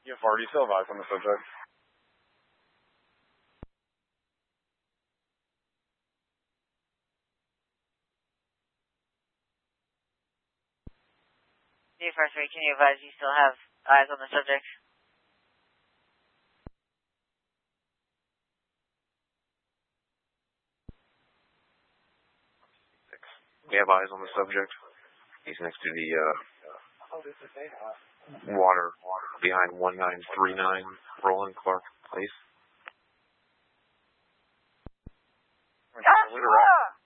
EFR, do you still have eyes on the subject? EFR 3, can you advise you still have eyes on the subject? We have eyes on the subject. He's next to the water behind 1939 Roland Clark Place. Joshua!